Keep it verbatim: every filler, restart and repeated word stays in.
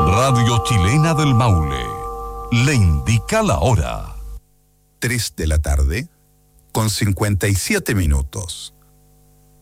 Radio Chilena del Maule le indica la hora. Tres de la tarde con cincuenta y siete minutos.